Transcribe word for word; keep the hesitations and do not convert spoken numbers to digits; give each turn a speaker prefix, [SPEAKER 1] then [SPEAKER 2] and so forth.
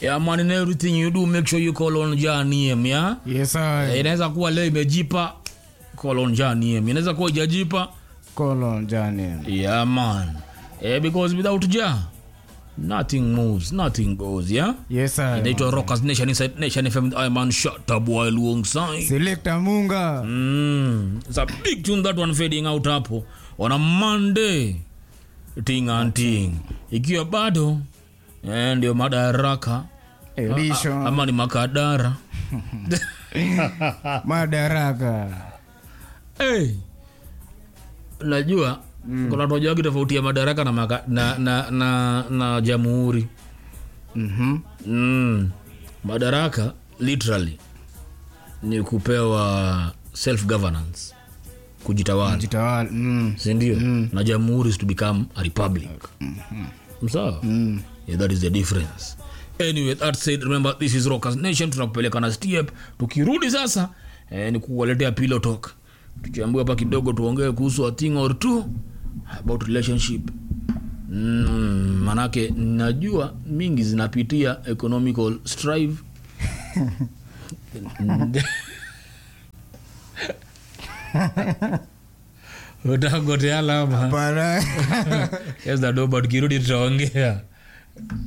[SPEAKER 1] Yeah man, in everything you do make sure you call on Jah name, yeah?
[SPEAKER 2] Yes sir.
[SPEAKER 1] Eh, inaweza kuwa leo imejipa, call on Jah name. Inaweza kuwa ijajipa,
[SPEAKER 2] Call on Jah name.
[SPEAKER 1] yeah man. Eh, because without Jah nothing moves, nothing goes, yeah?
[SPEAKER 2] Yes sir.
[SPEAKER 1] Inaitwa Rockers Nation inside Nation F M. I man shut up while alongside.
[SPEAKER 2] Selector Munga.
[SPEAKER 1] Mm, it's a big tune that one fading out hapo on a Monday. Ting and ting. Ikiwa bado eh, ndio madaraka
[SPEAKER 2] Edition.
[SPEAKER 1] ama ni makadara.
[SPEAKER 2] Madaraka.
[SPEAKER 1] Hey, najua mm. kuna watu wajua tofauti ya madaraka na, maka, na, na, na, na jamhuri.
[SPEAKER 2] Mhm.
[SPEAKER 1] Mm. Madaraka literally ni kupewa self governance, kujitawala,
[SPEAKER 2] Jitawala. Mm.
[SPEAKER 1] si ndio? Mm. Na jamhuri is to become a republic. Mhm. Sawa? Mm. Yeah, that is the difference. Anyway, that said, remember this is Rockers Nation. Tunakupeleka na step. Tukirudi sasa eh, ni kuwaletea pillow talk. Tuchambue hapa kidogo, tuongee kuhusu a thing or two about relationship. Mm, manake najua mingi zinapitia economical strive. Utagotea lama.
[SPEAKER 2] Para.
[SPEAKER 1] Yes, that do, but kirudi tutaongea.